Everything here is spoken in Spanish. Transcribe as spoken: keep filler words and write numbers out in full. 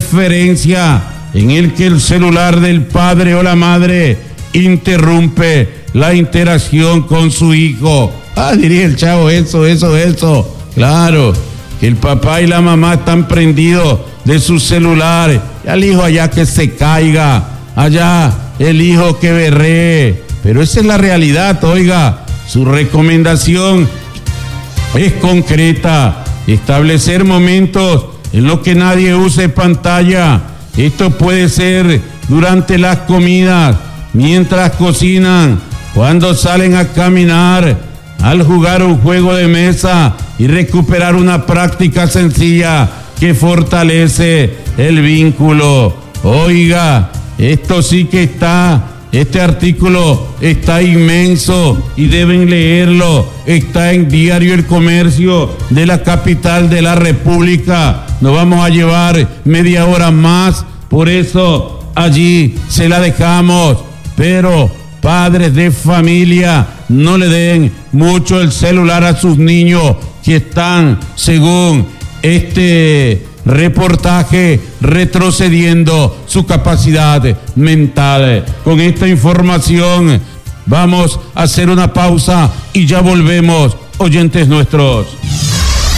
interferencia en el que el celular del padre o la madre interrumpe la interacción con su hijo. Ah, diría el chavo, eso, eso, eso. Claro, que el papá y la mamá están prendidos de su celular. Y al hijo allá que se caiga, allá el hijo que berree. Pero esa es la realidad, oiga. Su recomendación es concreta: establecer momentos en los que nadie use pantalla. Esto puede ser durante las comidas, mientras cocinan, cuando salen a caminar, al jugar un juego de mesa y recuperar una práctica sencilla que fortalece el vínculo. Oiga, esto sí que está, este artículo está inmenso y deben leerlo. Está en Diario El Comercio de la capital de la República. Nos vamos a llevar media hora más, por eso allí se la dejamos. Pero padres de familia, no le den mucho el celular a sus niños que están, según este reportaje, retrocediendo su capacidad mental. Con esta información vamos a hacer una pausa y ya volvemos, oyentes nuestros.